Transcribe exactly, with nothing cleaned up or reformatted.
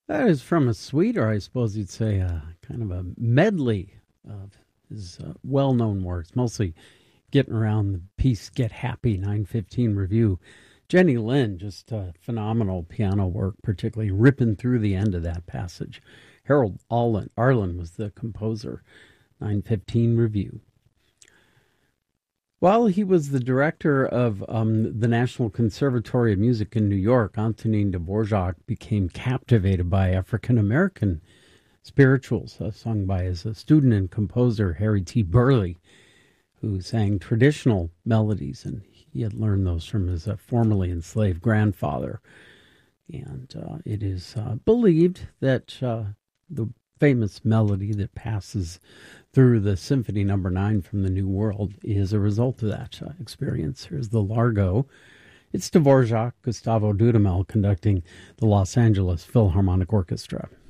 That is from a suite, or I suppose you'd say a kind of a medley of his uh, well-known works, mostly getting around the piece Get Happy, nine fifteen Review. Jenny Lind, just uh, phenomenal piano work, particularly ripping through the end of that passage. Harold Arlen, Arlen was the composer, nine fifteen Review. While he was the director of um, the National Conservatory of Music in New York, Antonin Dvorak became captivated by African-American spirituals, uh, sung by his uh, student and composer Harry T. Burleigh, who sang traditional melodies, and he had learned those from his uh, formerly enslaved grandfather. And uh, it is uh, believed that uh, the famous melody that passes through the Symphony Number Nine from the New World is a result of that uh, experience. Here's the Largo. It's Dvorak, Gustavo Dudamel conducting the Los Angeles Philharmonic Orchestra.